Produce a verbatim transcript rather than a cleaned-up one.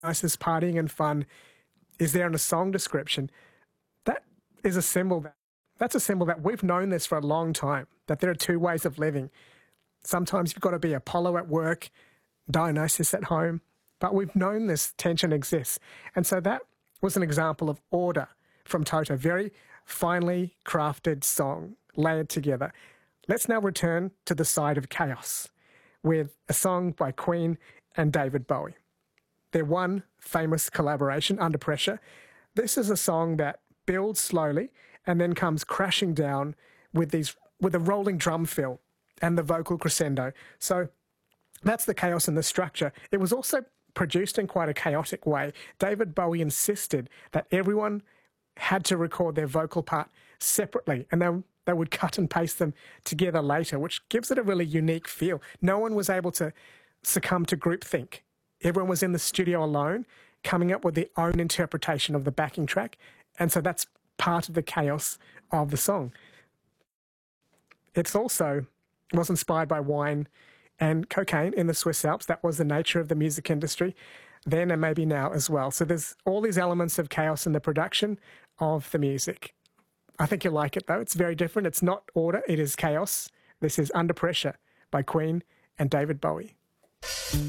Dionysus partying and fun is there in a song description. That is a symbol that that's a symbol that we've known this for a long time, that there are two ways of living. Sometimes you've got to be Apollo at work, Dionysus at home, but we've known this tension exists. And so that was an example of order from Toto, very finely crafted song layered together. Let's now return to the side of chaos with a song by Queen and David Bowie. Their one famous collaboration, Under Pressure. This is a song that builds slowly and then comes crashing down with these with a rolling drum fill and the vocal crescendo. So that's the chaos in the structure. It was also produced in quite a chaotic way. David Bowie insisted that everyone had to record their vocal part separately, and they, they would cut and paste them together later, which gives it a really unique feel. No one was able to succumb to groupthink. Everyone was in the studio alone, coming up with their own interpretation of the backing track, and so that's part of the chaos of the song. It's also was inspired by wine and cocaine in the Swiss Alps. That was the nature of the music industry then and maybe now as well. So there's all these elements of chaos in the production of the music. I think you'll like it though. It's very different. It's not order, it is chaos. This is Under Pressure by Queen and David Bowie.